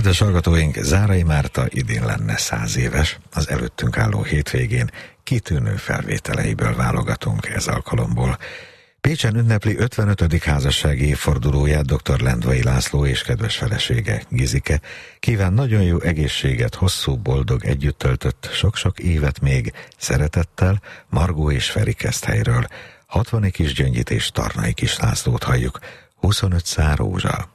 Kedves hallgatóink, Zárai Márta idén lenne 100 éves, az előttünk álló hétvégén kitűnő felvételeiből válogatunk ez alkalomból. Pécsen ünnepli 55. házassági évfordulóját dr. Lendvai László és kedves felesége, Gizike. Kíván nagyon jó egészséget, hosszú, boldog, együtt töltött sok-sok évet még, szeretettel Margó és Feri Keszthelyről. 60 kis Gyöngyit és Tarnai kis Lászlót halljuk, 25 szár rózsa.